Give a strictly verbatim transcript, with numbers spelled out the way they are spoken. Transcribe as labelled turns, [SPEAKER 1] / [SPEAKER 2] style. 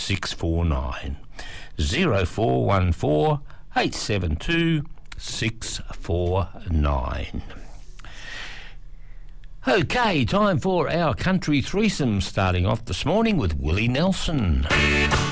[SPEAKER 1] six four nine. zero four one four eight seven two six four nine. Okay, time for our country threesome, starting off this morning with Willie Nelson.